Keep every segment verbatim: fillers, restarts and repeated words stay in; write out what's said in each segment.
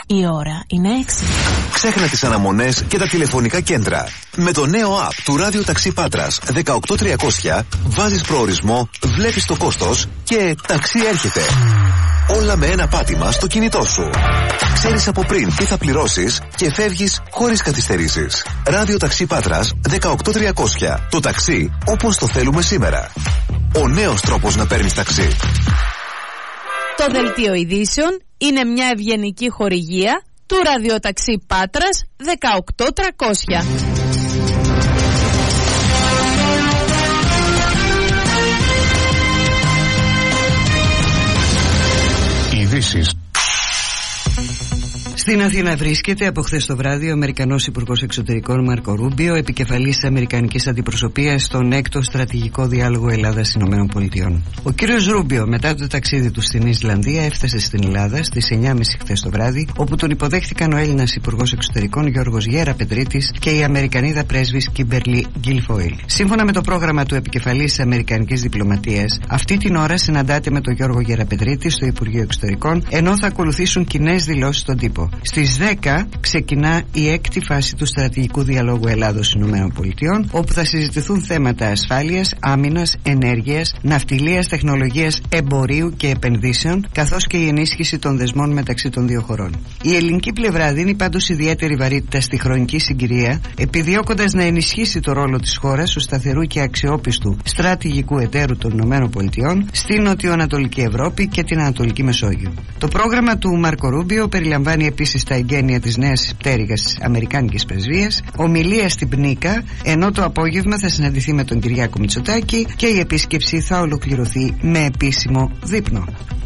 Η ώρα είναι έξι. Ξέχνα τις αναμονές και τα τηλεφωνικά κέντρα. Με το νέο app του Ράδιο Ταξί Πάτρας δεκαοκτώ τριακόσια βάζεις προορισμό, βλέπεις το κόστος και ταξί έρχεται. Όλα με ένα πάτημα στο κινητό σου. Ξέρεις από πριν τι θα πληρώσεις και φεύγεις χωρίς καθυστερήσεις. Ράδιο Ταξί Πάτρας δεκαοκτώ τριακόσια. Το ταξί όπως το θέλουμε σήμερα. Ο νέος τρόπος να παίρνεις ταξί. Το δελτίο ειδήσεων είναι μια ευγενική χορηγία του ραδιοταξί Πάτρας δεκαοκτώ τριακόσια. Ειδήσεις. Στην Αθήνα βρίσκεται από χθες το βράδυ ο Αμερικανός Υπουργός Εξωτερικών Μάρκο Ρούμπιο, επικεφαλής της Αμερικανικής Αντιπροσωπείας στον έκτο στρατηγικό διάλογο Ελλάδας-ΗΠΑ. Ο κύριος Ρούμπιο, μετά το ταξίδι του στην Ισλανδία, έφτασε στην Ελλάδα στις εννιά και μισή χθες το βράδυ, όπου τον υποδέχτηκαν ο Έλληνας Υπουργός Εξωτερικών Γιώργος Γεραπετρίτης και η Αμερικανίδα πρέσβης Κίμπερλι Γκίλφοιλ. Σύμφωνα με το πρόγραμμα του επικεφαλής της Αμερικανικής Διπλωματίας, αυτή την ώρα συναντάται με τον Γιώργο Γεραπετρίτη στο Υπουργείο Εξωτερικών, ενώ θα ακολουθήσουν κοινές δηλώσεις στον τύπο. Στις δέκα ξεκινά η έκτη φάση του στρατηγικού διαλόγου Ελλάδος-ΗΠΑ, όπου θα συζητηθούν θέματα ασφάλειας, άμυνας, ενέργειας, ναυτιλίας, τεχνολογίας, εμπορίου και επενδύσεων, καθώς και η ενίσχυση των δεσμών μεταξύ των δύο χωρών. Η ελληνική πλευρά δίνει πάντως ιδιαίτερη βαρύτητα στη χρονική συγκυρία, επιδιώκοντας να ενισχύσει το ρόλο της χώρας ως σταθερού και αξιόπιστου στρατηγικού εταίρου των ΗΠΑ στην νοτιοανατολική Ευρώπη και την Ανατολική Μεσόγειο. Το πρόγραμμα του Μάρκο Ρούμπιο περιλαμβάνει επίσης τα εγγένεια της νέας πτέρυγας της Αμερικάνικης Πρεσβείας, ομιλία στην Πνίκα, ενώ το απόγευμα θα συναντηθεί με τον Κυριάκο Μητσοτάκη και η επίσκεψη θα ολοκληρωθεί με επίσημο δείπνο.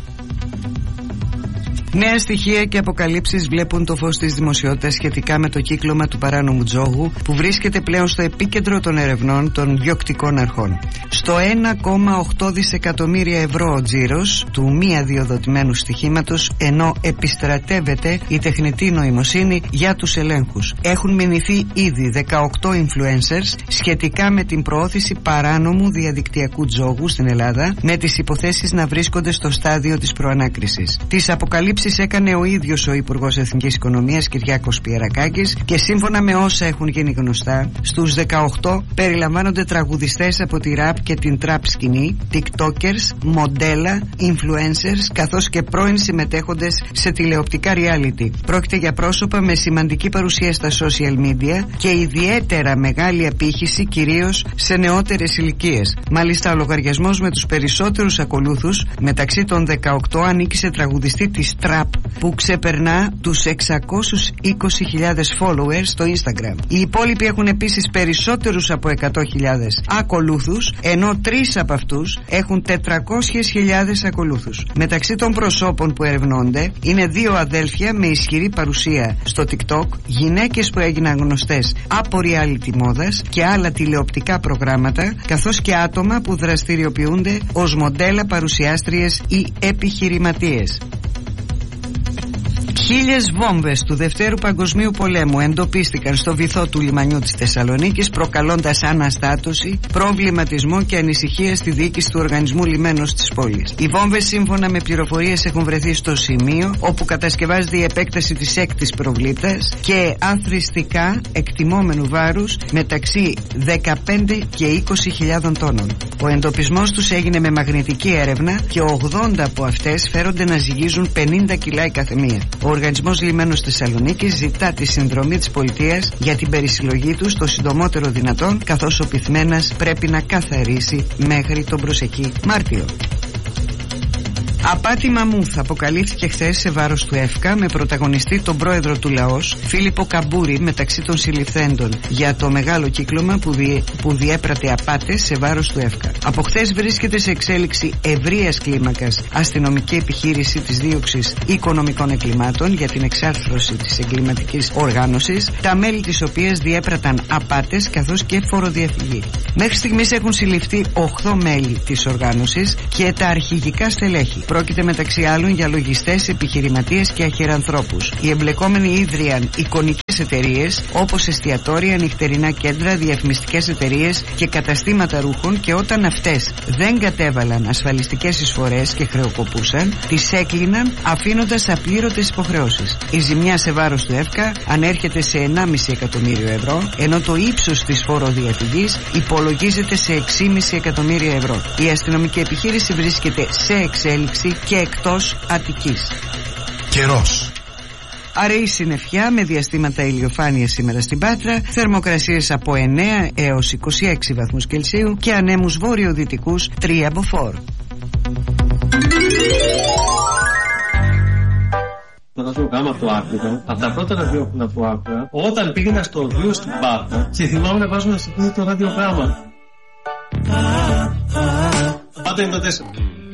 Νέα στοιχεία και αποκαλύψεις βλέπουν το φως της δημοσιότητας σχετικά με το κύκλωμα του παράνομου τζόγου, που βρίσκεται πλέον στο επίκεντρο των ερευνών των διοκτικών αρχών. Στο ένα κόμμα οκτώ δισεκατομμύρια ευρώ ο τζίρος του μη αδειοδοτημένου στοιχήματος, ενώ επιστρατεύεται η τεχνητή νοημοσύνη για τους ελέγχους. Έχουν μηνυθεί ήδη δεκαοκτώ influencers σχετικά με την προώθηση παράνομου διαδικτυακού τζόγου στην Ελλάδα, με τις υποθέσεις να βρίσκονται στο στάδιο της προανάκρισης. Τις αποκαλύψεις έκανε ο ίδιος ο Υπουργός Εθνικής Οικονομίας Κυριάκος Πιερακάκης και σύμφωνα με όσα έχουν γίνει γνωστά, στους δεκαοκτώ περιλαμβάνονται τραγουδιστές από τη ραπ και την τραπ σκηνή, tiktokers, μοντέλα, influencers, καθώς και πρώην συμμετέχοντες σε τηλεοπτικά reality. Πρόκειται για πρόσωπα με σημαντική παρουσία στα social media και ιδιαίτερα μεγάλη απήχηση κυρίως σε νεότερες ηλικίες. Μάλιστα ο λογαριασμός με τους περισσότερους ακολούθους μεταξύ των δεκαοκτώ ανήκει σε τραγουδιστή της τραπ που ξεπερνά τους εξακόσιες είκοσι χιλιάδες followers στο Instagram. Οι υπόλοιποι έχουν επίσης περισσότερους από εκατό χιλιάδες ακολούθους, ενώ τρεις από αυτούς έχουν τετρακόσιες χιλιάδες ακολούθους. Μεταξύ των προσώπων που ερευνώνται είναι δύο αδέλφια με ισχυρή παρουσία στο TikTok, γυναίκες που έγιναν γνωστές από reality μόδας και άλλα τηλεοπτικά προγράμματα, καθώς και άτομα που δραστηριοποιούνται ως μοντέλα, παρουσιάστριες ή επιχειρηματίες. Χίλιες βόμβες του Δευτέρου Παγκοσμίου Πολέμου εντοπίστηκαν στο βυθό του λιμανιού της Θεσσαλονίκης, προκαλώντας αναστάτωση, προβληματισμό και ανησυχία στη διοίκηση του οργανισμού λιμένος της πόλης. Οι βόμβες, σύμφωνα με πληροφορίες, έχουν βρεθεί στο σημείο όπου κατασκευάζεται η επέκταση της έκτης προβλήτας και αθρηστικά εκτιμόμενου βάρους μεταξύ δεκαπέντε και είκοσι χιλιάδων τόνων. Ο εντοπισμός τους έγινε με μαγνητική έρευνα και ογδόντα από αυτές φέρονται να ζυγίζουν πενήντα κιλά η καθεμία. Ο Οργανισμός Λιμένος Θεσσαλονίκης ζητά τη συνδρομή της πολιτείας για την περισυλλογή τους το συντομότερο δυνατόν, καθώς ο πυθμένας πρέπει να καθαρίσει μέχρι τον προσεχή Μάρτιο. Απάτη μαμούθ αποκαλύφθηκε χθες σε βάρος του ΕΦΚΑ, με πρωταγωνιστή τον πρόεδρο του Λαός, Φίλιππο Καμπούρη, μεταξύ των συλληφθέντων για το μεγάλο κύκλωμα που, διέ, που διέπρατε απάτες σε βάρος του ΕΦΚΑ. Από χθες βρίσκεται σε εξέλιξη ευρείας κλίμακας αστυνομική επιχείρηση της δίωξης οικονομικών εγκλημάτων για την εξάρθρωση της εγκληματικής οργάνωσης, τα μέλη της οποίας διέπραταν απάτες καθώς και φοροδιαφυγή. Μέχρι στιγμής έχουν συλληφθεί οκτώ μέλη της οργάνωσης και τα αρχηγικά στελέχη. Πρόκειται μεταξύ άλλων για λογιστές, επιχειρηματίες και αχερανθρώπους. Οι εμπλεκόμενοι ίδρυαν εικονικές εταιρείες όπως εστιατόρια, νυχτερινά κέντρα, διαφημιστικές εταιρείες και καταστήματα ρούχων, και όταν αυτές δεν κατέβαλαν ασφαλιστικές εισφορές και χρεοκοπούσαν, τις έκλειναν αφήνοντας απλήρωτες υποχρεώσεις. Η ζημιά σε βάρος του ΕΦΚΑ ανέρχεται σε ενάμιση εκατομμύριο ευρώ, ενώ το ύψος της φοροδιαφυγής υπολογίζεται σε έξι κόμμα πέντε εκατομμύρια ευρώ. Η αστυνομική επιχείρηση βρίσκεται σε εξέλιξη και εκτός Αττικής. Καιρός. Αραιή συννεφιά με διαστήματα ηλιοφάνειας σήμερα στην Πάτρα, θερμοκρασίες από εννέα έως είκοσι έξι βαθμούς Κελσίου και ανέμους βόρειο-δυτικούς τρία μποφόρ. Το ραδιογράμμα από το άκουγα, από τα πρώτα ραδιόφωνα που άκουγα, όταν πήγαινα στο οδείο στην Πάτρα και θυμάμαι να βάζω να συγκρίνει το ραδιογράμμα. Πάντα είναι το τέσσερα.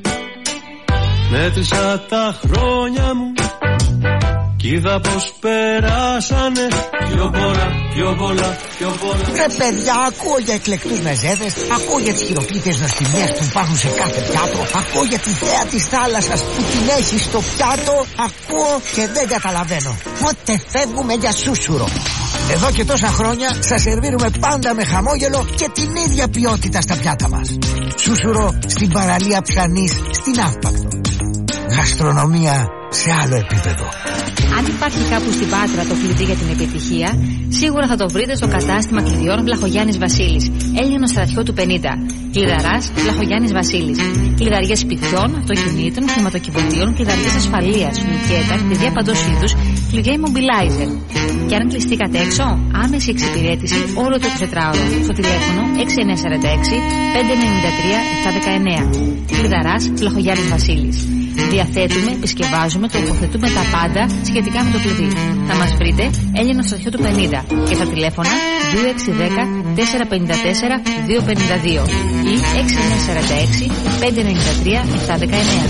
Μέτρησα τα χρόνια μου κι είδα πως περάσανε πιο πολλά, πιο πολλά, πιο πολλά. Ρε παιδιά, ακούω για εκλεκτούς μεζέδες, ακούω για τις χειροποίητες νοστιμιές που υπάρχουν σε κάθε πιάτο, ακούω για τη θέα της θάλασσας που την έχει στο πιάτο, ακούω και δεν καταλαβαίνω. Πότε φεύγουμε για σούσουρο? Εδώ και τόσα χρόνια σας σερβίρουμε πάντα με χαμόγελο και την ίδια ποιότητα στα πιάτα μας. Σούσουρο στην παραλία Ψανής, στην Αύπακτο. Γαστρονομία σε άλλο επίπεδο. Αν υπάρχει κάπου στην Πάτρα το κλειδί για την επιτυχία, σίγουρα θα το βρείτε στο κατάστημα κλειδιών Βλαχογιάννης Βασίλης, Έλληνο στρατιώτου πενήντα. Κλειδαράς Βλαχογιάννης Βασίλης. Κλειδαριές σπιτιών, αυτοκινήτων, χρηματοκιβωτίων, κλειδαριές ασφαλείας, λουκέτα, κλειδιά παντός είδους, κλειδιά immobilizer. Και αν κλειστήκατε έξω, άμεση εξυπηρέτηση όλο το εικοσιτετράωρο στο τηλέφωνο έξι εννιά τέσσερα έξι πέντε εννιά τρία επτά ένα εννέα. Κλειδαράς Βλαχογιάννης Βασίλης. Διαθέτουμε, επισκευάζουμε, τοποθετούμε τα πάντα σχετικά με το κλειδί. Θα μας βρείτε Έλληνο στρατιώτου πενήντα και στα τηλέφωνα δύο έξι ένα μηδέν τέσσερα πέντε τέσσερα δύο πέντε δύο ή έξι εννιά τέσσερα έξι πέντε εννιά τρία επτά ένα εννέα.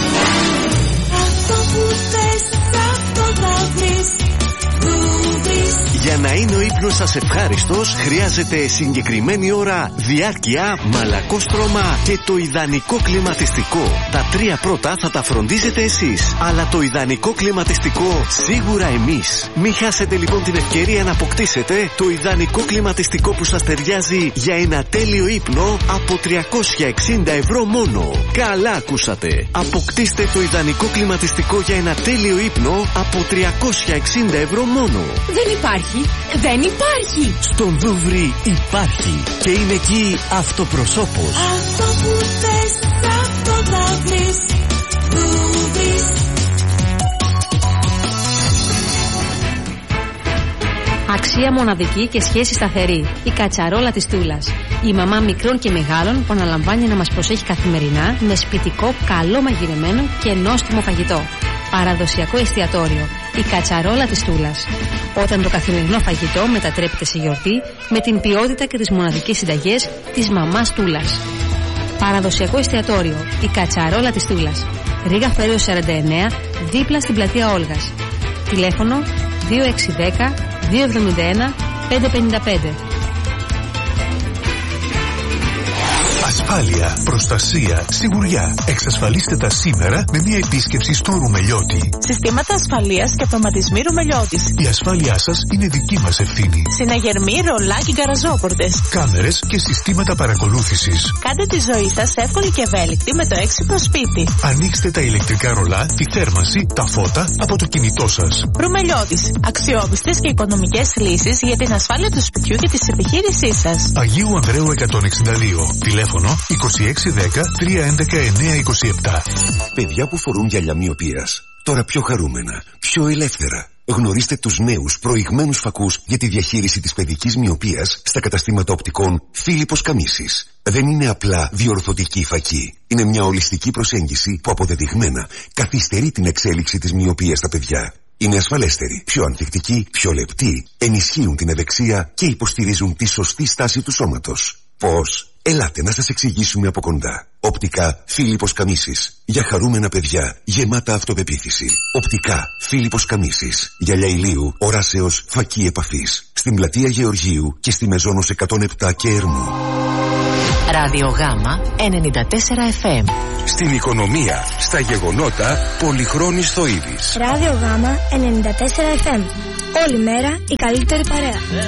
Για να είναι ο ύπνος σας ευχάριστος, χρειάζεται συγκεκριμένη ώρα, διάρκεια, μαλακόστρωμα και το ιδανικό κλιματιστικό. Τα τρία πρώτα θα τα φροντίζετε εσείς, αλλά το ιδανικό κλιματιστικό σίγουρα εμείς. Μην χάσετε λοιπόν την ευκαιρία να αποκτήσετε το ιδανικό κλιματιστικό που σας ταιριάζει για ένα τέλειο ύπνο από τριακόσια εξήντα ευρώ μόνο. Καλά ακούσατε. Αποκτήστε το ιδανικό κλιματιστικό για ένα τέλειο ύπνο από τριακόσια εξήντα ευρώ μόνο. Δεν υπάρχει. Δεν υπάρχει. Στον Δούβρι υπάρχει και είναι εκεί αυτοπροσώπος. Αυτό που θες, αυτό θα βρεις. Δούβρις. Αξία μοναδική και σχέση σταθερή. Η κατσαρόλα της Τούλας. Η μαμά μικρών και μεγάλων που αναλαμβάνει να μας προσέχει καθημερινά με σπιτικό, καλό μαγειρεμένο και νόστιμο φαγητό. Παραδοσιακό εστιατόριο. Η κατσαρόλα της Τούλας. Όταν το καθημερινό φαγητό μετατρέπεται σε γιορτή με την ποιότητα και τις μοναδικές συνταγές της μαμάς Τούλας. Παραδοσιακό εστιατόριο. Η κατσαρόλα της Τούλας. Ρήγα Φέρεως σαράντα εννέα, δίπλα στην πλατεία Όλγας. Τηλέφωνο δύο έξι ένα μηδέν δύο εβδομήντα ένα πέντε πενήντα πέντε. Ασφάλεια, προστασία, σιγουριά. Εξασφαλίστε τα σήμερα με μια επίσκεψη στο Ρουμελιώτη. Συστήματα ασφαλείας και αυτοματισμοί Ρουμελιώτης. Η ασφάλειά σας είναι δική μας ευθύνη. Συναγερμοί, ρολά και γκαραζόπορτες. Κάμερες και συστήματα παρακολούθησης. Κάντε τη ζωή σας εύκολη και ευέλικτη με το έξυπνο σπίτι. Ανοίξτε τα ηλεκτρικά ρολά, τη θέρμανση, τα φώτα από το κινητό σας. Ρουμελιώτης. Αξιόπιστες και οικονομικές λύσεις για την ασφάλεια του σπιτιού και της επιχείρησής σας. Αγίου Ανδρέου εκατόν εξήντα δύο. Τηλέφωνο είκοσι έξι δέκα τρία έντεκα εννέα είκοσι επτά. Παιδιά που φορούν γυαλιά μυοπίας, τώρα πιο χαρούμενα, πιο ελεύθερα. Γνωρίστε τους νέους προηγμένους φακούς για τη διαχείριση της παιδικής μυοπίας στα καταστήματα οπτικών Φίλιππος Καμίσης. Δεν είναι απλά διορθωτική φακή. Είναι μια ολιστική προσέγγιση που αποδεδειγμένα καθυστερεί την εξέλιξη της μυοπίας στα παιδιά. Είναι ασφαλέστεροι, πιο ανθεκτικοί, πιο λεπτοί, ενισχύουν την ευεξία και υποστηρίζουν τη σωστή στάση του σώματος. Πώς? Ελάτε να σας εξηγήσουμε από κοντά. Οπτικά Φίλιππος Καμίσης. Για χαρούμενα παιδιά, γεμάτα αυτοπεποίθηση. Οπτικά Φίλιππος Καμίσης. Γυαλιά ηλίου, οράσεως, φακή επαφής. Στην πλατεία Γεωργίου και στη Μεζόνος εκατόν επτά και Ερμού. Ράδιο Γάμα ενενήντα τέσσερα εφ εμ. Στην οικονομία, στα γεγονότα, πολυχρόνης στο Είδης. Ράδιο Γάμα ενενήντα τέσσερα εφ εμ. Όλη μέρα η καλύτερη παρέα.